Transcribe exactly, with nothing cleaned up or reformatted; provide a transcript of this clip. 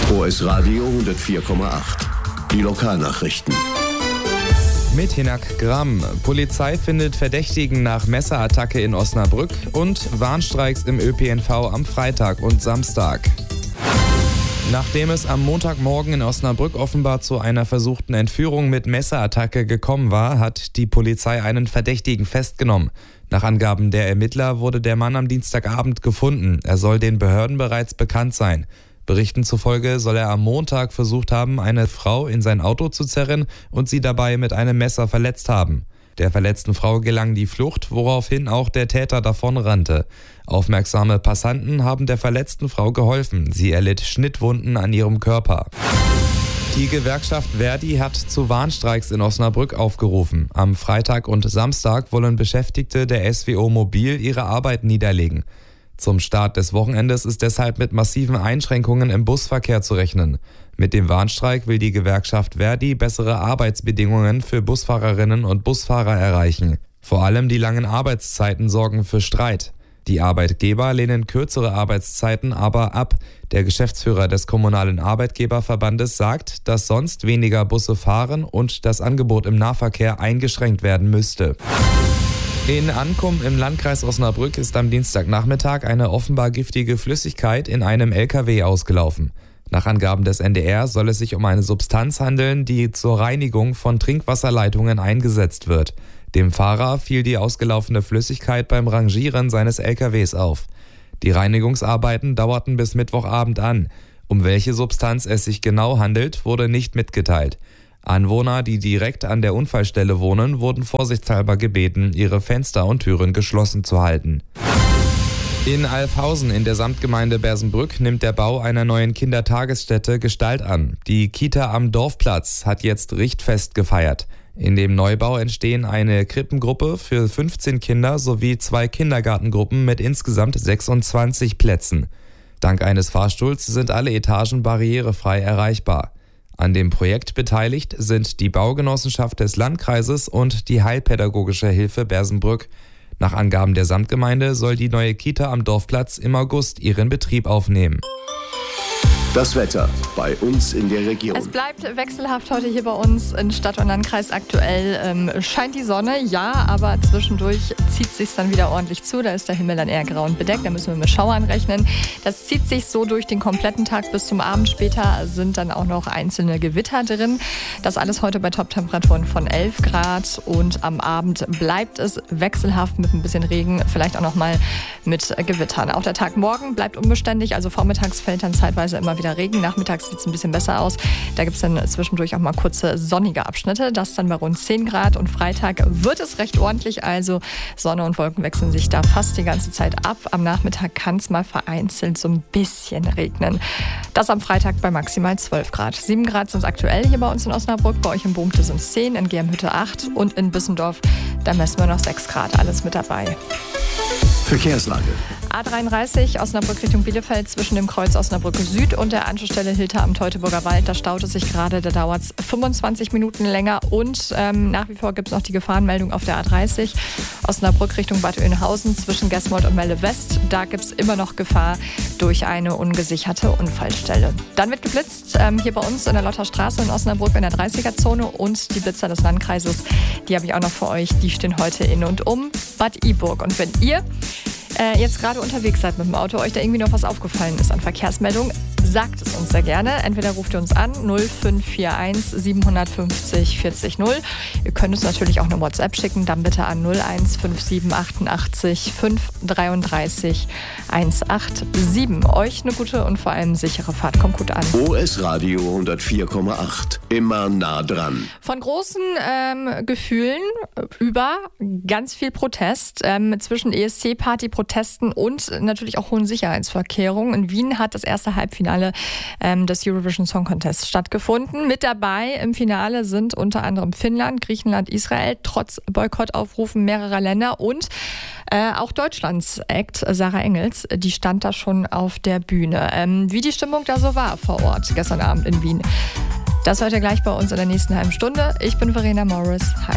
O S Radio hundertvier Komma acht. Die Lokalnachrichten. Mit Hinak Gramm. Polizei findet Verdächtigen nach Messerattacke in Osnabrück und Warnstreiks im Ö P N V am Freitag und Samstag. Nachdem es am Montagmorgen in Osnabrück offenbar zu einer versuchten Entführung mit Messerattacke gekommen war, hat die Polizei einen Verdächtigen festgenommen. Nach Angaben der Ermittler wurde der Mann am Dienstagabend gefunden. Er soll den Behörden bereits bekannt sein. Berichten zufolge soll er am Montag versucht haben, eine Frau in sein Auto zu zerren und sie dabei mit einem Messer verletzt haben. Der verletzten Frau gelang die Flucht, woraufhin auch der Täter davonrannte. Aufmerksame Passanten haben der verletzten Frau geholfen. Sie erlitt Schnittwunden an ihrem Körper. Die Gewerkschaft Verdi hat zu Warnstreiks in Osnabrück aufgerufen. Am Freitag und Samstag wollen Beschäftigte der S W O Mobil ihre Arbeit niederlegen. Zum Start des Wochenendes ist deshalb mit massiven Einschränkungen im Busverkehr zu rechnen. Mit dem Warnstreik will die Gewerkschaft Verdi bessere Arbeitsbedingungen für Busfahrerinnen und Busfahrer erreichen. Vor allem die langen Arbeitszeiten sorgen für Streit. Die Arbeitgeber lehnen kürzere Arbeitszeiten aber ab. Der Geschäftsführer des Kommunalen Arbeitgeberverbandes sagt, dass sonst weniger Busse fahren und das Angebot im Nahverkehr eingeschränkt werden müsste. In Ankum im Landkreis Osnabrück ist am Dienstagnachmittag eine offenbar giftige Flüssigkeit in einem L K W ausgelaufen. Nach Angaben des N D R soll es sich um eine Substanz handeln, die zur Reinigung von Trinkwasserleitungen eingesetzt wird. Dem Fahrer fiel die ausgelaufene Flüssigkeit beim Rangieren seines L K Ws auf. Die Reinigungsarbeiten dauerten bis Mittwochabend an. Um welche Substanz es sich genau handelt, wurde nicht mitgeteilt. Anwohner, die direkt an der Unfallstelle wohnen, wurden vorsichtshalber gebeten, ihre Fenster und Türen geschlossen zu halten. In Alfhausen in der Samtgemeinde Bersenbrück nimmt der Bau einer neuen Kindertagesstätte Gestalt an. Die Kita am Dorfplatz hat jetzt Richtfest gefeiert. In dem Neubau entstehen eine Krippengruppe für fünfzehn Kinder sowie zwei Kindergartengruppen mit insgesamt sechsundzwanzig Plätzen. Dank eines Fahrstuhls sind alle Etagen barrierefrei erreichbar. An dem Projekt beteiligt sind die Baugenossenschaft des Landkreises und die Heilpädagogische Hilfe Bersenbrück. Nach Angaben der Samtgemeinde soll die neue Kita am Dorfplatz im August ihren Betrieb aufnehmen. Das Wetter bei uns in der Region. Es bleibt wechselhaft heute hier bei uns in Stadt und Landkreis. Aktuell ähm, scheint die Sonne, ja, aber zwischendurch zieht es sich dann wieder ordentlich zu. Da ist der Himmel dann eher grau und bedeckt, da müssen wir mit Schauern rechnen. Das zieht sich so durch den kompletten Tag bis zum Abend. Später sind dann auch noch einzelne Gewitter drin. Das alles heute bei Top-Temperaturen von elf Grad und am Abend bleibt es wechselhaft mit ein bisschen Regen, vielleicht auch noch mal mit Gewittern. Auch der Tag morgen bleibt unbeständig, also vormittags fällt dann zeitweise immer wieder Regen. Nachmittags sieht es ein bisschen besser aus. Da gibt es dann zwischendurch auch mal kurze sonnige Abschnitte. Das dann bei rund zehn Grad. Und Freitag wird es recht ordentlich. Also Sonne und Wolken wechseln sich da fast die ganze Zeit ab. Am Nachmittag kann es mal vereinzelt so ein bisschen regnen. Das am Freitag bei maximal zwölf Grad. sieben Grad sind es aktuell hier bei uns in Osnabrück. Bei euch in Boomte sind es zehn, in Germhütte acht und in Bissendorf, da messen wir noch sechs Grad. Alles mit dabei. Verkehrslage. A dreiunddreißig Osnabrück Richtung Bielefeld zwischen dem Kreuz Osnabrück Süd und der Anschlussstelle Hilter am Teutoburger Wald. Da staut es sich gerade, da dauert es fünfundzwanzig Minuten länger. Und ähm, nach wie vor gibt es noch die Gefahrenmeldung auf der A dreißig Osnabrück Richtung Bad Oeynhausen zwischen Gesmold und Melle West. Da gibt es immer noch Gefahr durch eine ungesicherte Unfallstelle. Dann wird geblitzt ähm, hier bei uns in der Lotterstraße in Osnabrück in der dreißiger-Zone. Und die Blitzer des Landkreises, die habe ich auch noch für euch. Die stehen heute in und um Bad Iburg. Und wenn ihr äh, jetzt gerade unterwegs seid mit dem Auto, euch da irgendwie noch was aufgefallen ist an Verkehrsmeldungen, sagt es uns sehr gerne. Entweder ruft ihr uns an null fünf vier eins sieben fünf null vierzig null. Ihr könnt uns natürlich auch eine WhatsApp schicken, dann bitte an null eins fünf sieben achtundachtzig fünf dreiunddreißig hundertsiebenundachtzig. Euch eine gute und vor allem sichere Fahrt. Kommt gut an. O S Radio hundertvier Komma acht. Immer nah dran. Von großen ähm, Gefühlen über ganz viel Protest ähm, zwischen E S C-Party-Protesten und natürlich auch hohen Sicherheitsvorkehrungen. In Wien hat das erste Halbfinale ähm, des Eurovision Song Contest stattgefunden. Mit dabei im Finale sind unter anderem Finnland, Griechenland, Israel, trotz Boykottaufrufen mehrerer Länder und äh, auch Deutschlands Act, Sarah Engels, die stand da schon auf der Bühne. Ähm, wie die Stimmung da so war vor Ort gestern Abend in Wien, das hört ihr gleich bei uns in der nächsten halben Stunde. Ich bin Verena Morris. Hi.